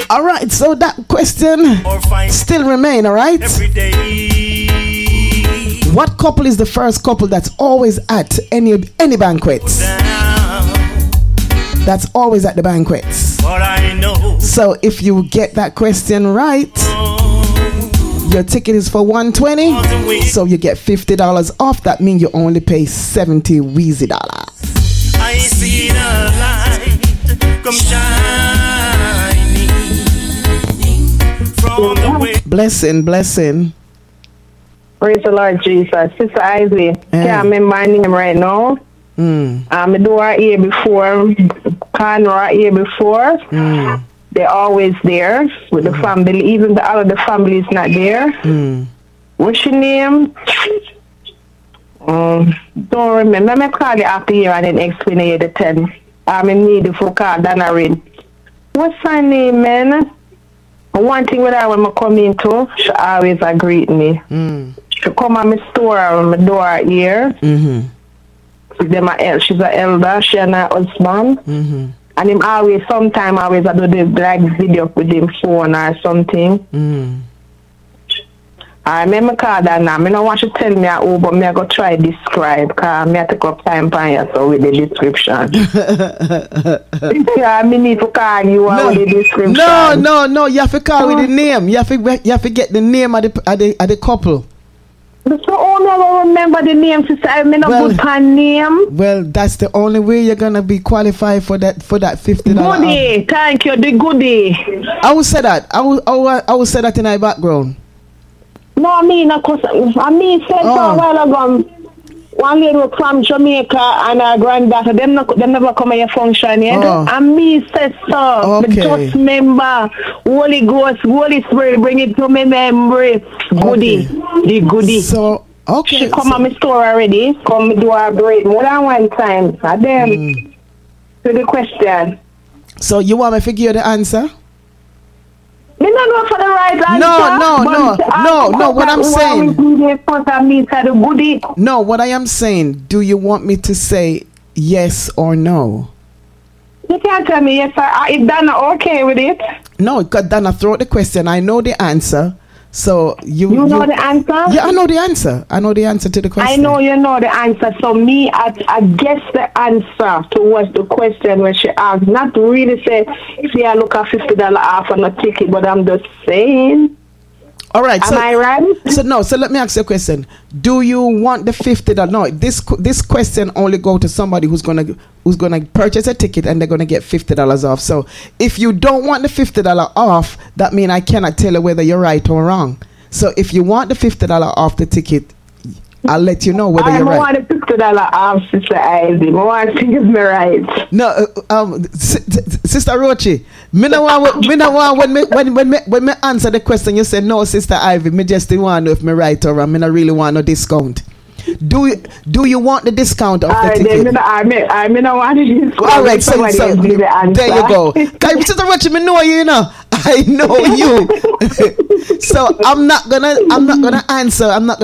All right, so that question still remain, all right? Every day. What couple is the first couple that's always at any banquets? That's always at the banquets. But I know. So if you get that question right, your ticket is for $120, so you get $50 off. That means you only pay $70 Weezy dollars. I see the light come shining from the way. Blessing. Praise the Lord Jesus. Sister Ivy, can't remember my name right now. I do our ear before, Conor our ear before. They're always there with the family, even the other family is not there. What's your name? Don't remember. Let me call you after here and then explain you the 10. I'm in need for call Dana Reid. What's her name, man? One thing with her when I come into, she always greet me. She come at my store and my door here. She's an elder, she and her husband. And him always, sometime always I do the black video with him phone or something. I remember call that now. I don't want you to tell me who, but I go try describe because I take up time for you so with the description. I need to call you with the description. No, you have to call with the name. You have to get the name of the couple. So I never remember the name, sister. I mean, good name. Well, that's the only way you're gonna be qualified for that $50. Goodie, thank you, the goodie. I will say that. I will say that in my background. No, I mean, said so a while ago. One lady from Jamaica and her granddaughter, them never come at your function yet. And me said so. Okay. Just remember, Holy Ghost, Holy Spirit, bring it to me memory. Goodie, the goodie. So, okay. She come at my store already. Come do her braid more than one time. And then, to the question. So, you want me to give you the answer? Me not go for the right answer. No. What I'm saying. No, what I am saying. Do you want me to say yes or no? You can't tell me yes or if Dana okay with it. No, because Dana throw the question. I know the answer. So you know the answer? Yeah, I know the answer. I know the answer to the question. I know you know the answer. So me, I guess the answer towards the question when she asked. Not really say, see, I look at $50 off on a ticket, but I'm just saying. All right. Am I right? So let me ask you a question. Do you want the $50? No, this question only go to somebody who's gonna purchase a ticket and they're gonna get $50 off. So if you don't want the $50 off, that means I cannot tell you whether you're right or wrong. So if you want the $50 off the ticket, I'll let you know whether you're right. I want the $50 off, Sister Ivy. I want to give me right. No, Sister Rochi, me no want when me answer the question, you say no, Sister Ivy. Me just didn't want to know if me right or wrong. Me not really want no discount. Do you want the discount of the ticket? I don't want the discount. All right, so there you go. Sister Rochi, me know you, I know you. So I'm not gonna answer. I'm not gonna